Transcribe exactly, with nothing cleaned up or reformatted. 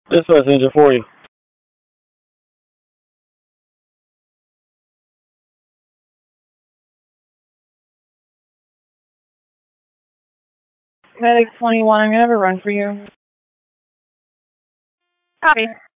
This messenger for you. Medic twenty-one, I'm going to have a run for you. Copy.